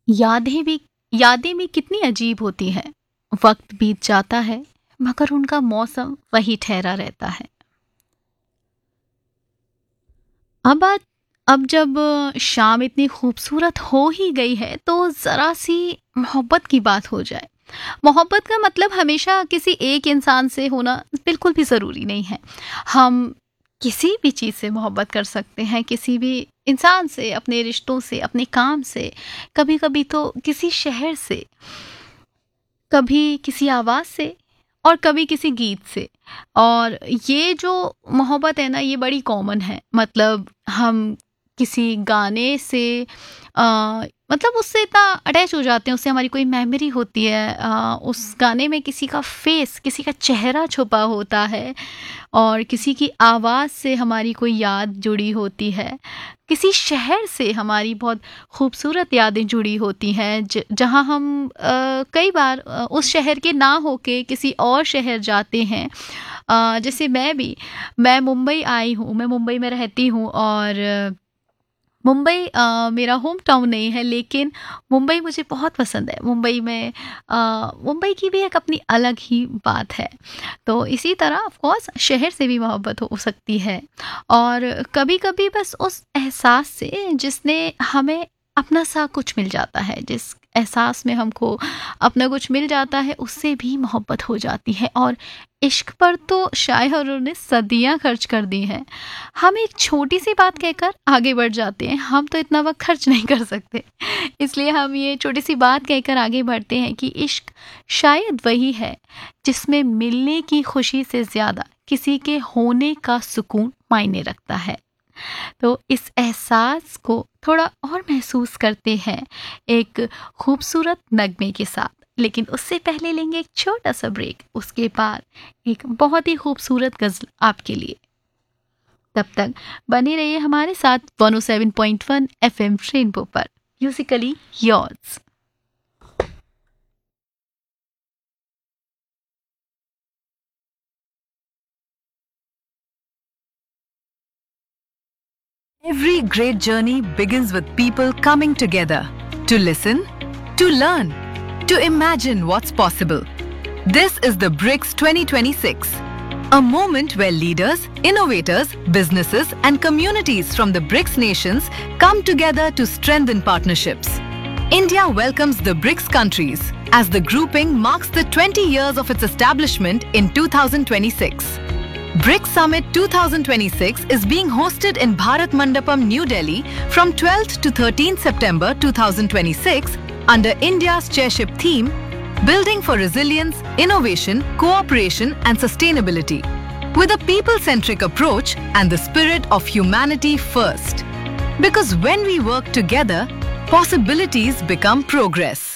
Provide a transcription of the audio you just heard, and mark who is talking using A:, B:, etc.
A: यादें भी कितनी अजीब होती हैं। वक्त बीत जाता है मगर उनका मौसम वही ठहरा रहता है। अब आज अब जब शाम इतनी खूबसूरत हो ही गई है तो ज़रा सी मोहब्बत की बात हो जाए। मोहब्बत का मतलब हमेशा किसी एक इंसान से होना बिल्कुल भी ज़रूरी नहीं है। हम किसी भी चीज़ से मोहब्बत कर सकते हैं, किसी भी इंसान से, अपने रिश्तों से, अपने काम से, कभी-कभी तो किसी शहर से, कभी किसी आवाज़ से और कभी किसी गीत से। और ये जो मोहब्बत है ना, ये बड़ी कॉमन है। मतलब हम किसी गाने से मतलब उससे इतना अटैच हो जाते हैं, उससे हमारी कोई मेमोरी होती है। उस गाने में किसी का फेस, किसी का चेहरा छुपा होता है और किसी की आवाज़ से हमारी कोई याद जुड़ी होती है। किसी शहर से हमारी बहुत खूबसूरत यादें जुड़ी होती हैं, जहाँ हम कई बार उस शहर के ना होके किसी और शहर जाते हैं। जैसे मैं मुंबई आई हूँ, मैं मुंबई में रहती हूँ और मुंबई मेरा होम टाउन नहीं है, लेकिन मुंबई मुझे बहुत पसंद है। मुंबई की भी एक अपनी अलग ही बात है। तो इसी तरह ऑफ कोर्स शहर से भी मोहब्बत हो सकती है। और कभी-कभी बस उस एहसास से जिसने हमें अपना सा कुछ मिल जाता है, जिस एहसास में हमको अपना कुछ मिल जाता है, उससे भी मोहब्बत हो जाती है। और इश्क पर तो शायरों ने सदियां खर्च कर दी हैं। हम एक छोटी सी बात कहकर आगे बढ़ जाते हैं, हम तो इतना वक्त खर्च नहीं कर सकते। इसलिए हम ये छोटी सी बात कहकर आगे बढ़ते हैं कि इश्क शायद वही है जिसमें मिलने की खुशी से ज़्यादा किसी के होने का सुकून मायने रखता है। तो इस एहसास को थोड़ा और महसूस करते हैं एक खूबसूरत नगमे के साथ। लेकिन उससे पहले लेंगे एक छोटा सा ब्रेक, उसके बाद एक बहुत ही खूबसूरत गज़ल आपके लिए। तब तक बने रहिए हमारे साथ 107.1 FM रेनबो पर, Musically yours.
B: Every great journey begins with people coming together to listen, to learn, to imagine what's possible. This is the BRICS 2026, a moment where leaders, innovators, businesses, and communities from the BRICS nations come together to strengthen partnerships. India welcomes the BRICS countries as the grouping marks the 20 years of its establishment in 2026. BRICS Summit 2026 is being hosted in Bharat Mandapam, New Delhi from 12th to 13th September 2026 under India's chairship theme, Building for Resilience, Innovation, Cooperation and Sustainability, with a people-centric approach and the spirit of humanity first. Because when we work together, possibilities become progress.